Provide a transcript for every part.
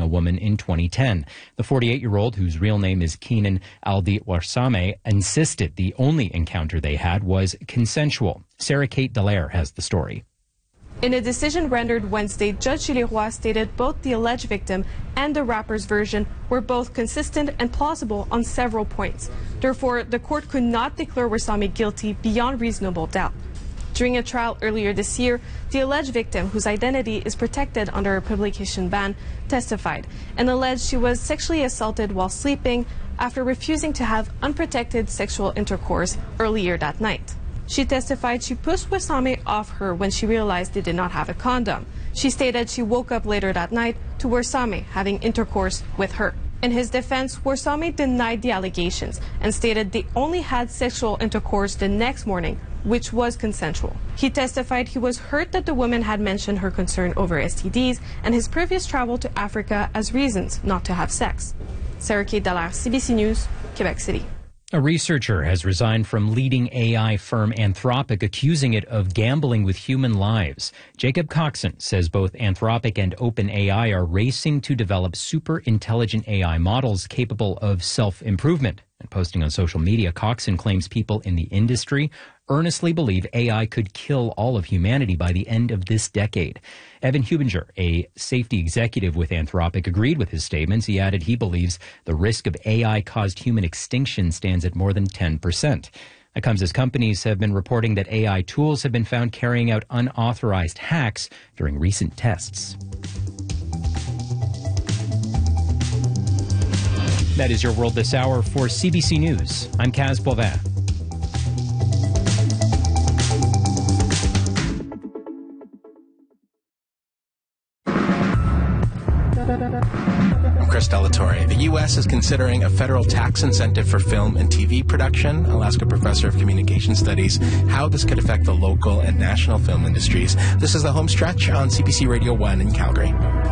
woman in 2010. The 48-year-old, whose real name is Keenan Aldi Warsame, insisted the only encounter they had was consensual. Sarah Kate Dallaire has the story. In a decision rendered Wednesday, Judge Gilles Roy stated both the alleged victim and the rapper's version were both consistent and plausible on several points. Therefore, the court could not declare Warsame guilty beyond reasonable doubt. During a trial earlier this year, the alleged victim, whose identity is protected under a publication ban, testified and alleged she was sexually assaulted while sleeping after refusing to have unprotected sexual intercourse earlier that night. She testified she pushed Warsame off her when she realized they did not have a condom. She stated she woke up later that night to Warsame having intercourse with her. In his defense, Warsame denied the allegations and stated they only had sexual intercourse the next morning, which was consensual. He testified he was hurt that the woman had mentioned her concern over STDs and his previous travel to Africa as reasons not to have sex. Sarah Kate Dallaire, CBC News, Quebec City. A researcher has resigned from leading AI firm Anthropic, accusing it of gambling with human lives. Jacob Coxon says both Anthropic and OpenAI are racing to develop super intelligent AI models capable of self-improvement. And posting on social media, Coxon claims people in the industry earnestly believe AI could kill all of humanity by the end of this decade. Evan Hubinger, a safety executive with Anthropic, agreed with his statements. He added he believes the risk of AI-caused human extinction stands at more than 10%. That comes as companies have been reporting that AI tools have been found carrying out unauthorized hacks during recent tests. That is your world this hour. For CBC News, I'm Kaz Boivin. I'm Chris Delatorre. The U.S. is considering a federal tax incentive for film and TV production. Alaska professor of communication studies how this could affect the local and national film industries. This is the home stretch on CBC Radio 1 in Calgary.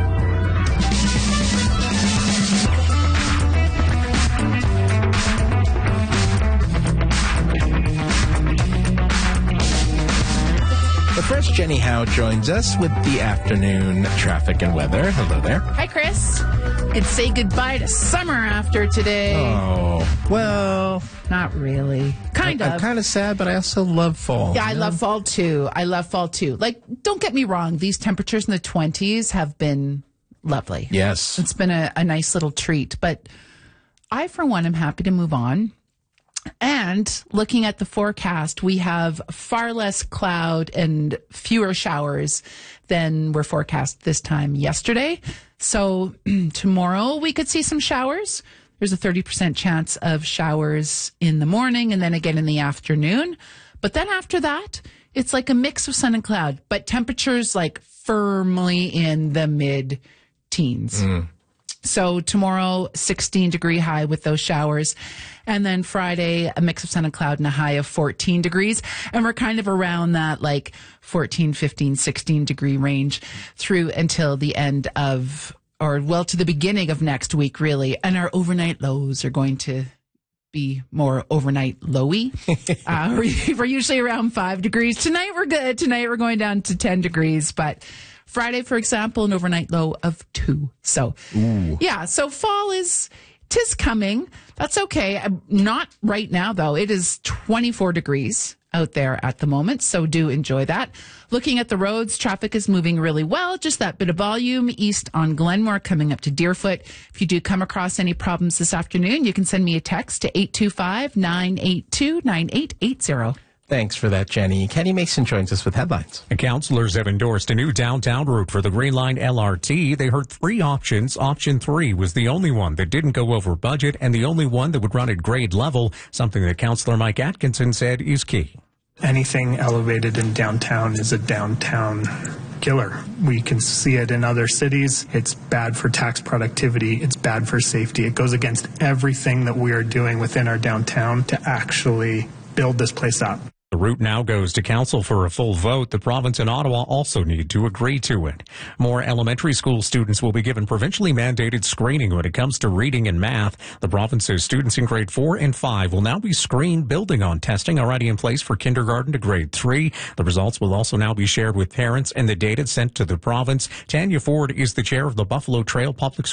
But first, Jenny Howe joins us with the afternoon traffic and weather. Hello there. Hi, Chris. It's say goodbye to summer after today. Oh, well, not really. Kind of. I'm kind of sad, but I also love fall. Yeah, I love fall too. Like, don't get me wrong. These temperatures in the 20s have been lovely. Yes. It's been a nice little treat. But I, for one, am happy to move on. And looking at the forecast, we have far less cloud and fewer showers than were forecast this time yesterday. So tomorrow we could see some showers. There's a 30% chance of showers in the morning and then again in the afternoon. But then after that, it's like a mix of sun and cloud, but temperatures like firmly in the mid-teens. So tomorrow, 16-degree high with those showers. And then Friday, a mix of sun and cloud and a high of 14 degrees. And we're kind of around that like 14, 15, 16-degree range through until the end of, or well, to the beginning of next week, really. And our overnight lows are going to be more overnight lowy. We're usually around 5 degrees. Tonight we're good. Tonight we're going down to 10 degrees, but Friday, for example, an overnight low of 2. So, yeah, so fall tis coming. That's okay. Not right now, though. It is 24 degrees out there at the moment, so do enjoy that. Looking at the roads, traffic is moving really well. Just that bit of volume east on Glenmore coming up to Deerfoot. If you do come across any problems this afternoon, you can send me a text to 825-982-9880. Thanks for that, Jenny. Kenny Mason joins us with headlines. The councillors have endorsed a new downtown route for the Green Line LRT. They heard 3 options. Option 3 was the only one that didn't go over budget and the only one that would run at grade level, something that Councillor Mike Atkinson said is key. Anything elevated in downtown is a downtown killer. We can see it in other cities. It's bad for tax productivity. It's bad for safety. It goes against everything that we are doing within our downtown to actually build this place up. The route now goes to council for a full vote. The province and Ottawa also need to agree to it. More elementary school students will be given provincially mandated screening when it comes to reading and math. The province says students in grade 4 and 5 will now be screened, building on testing already in place for kindergarten to grade 3. The results will also now be shared with parents and the data sent to the province. Tanya Ford is the chair of the Buffalo Trail Public School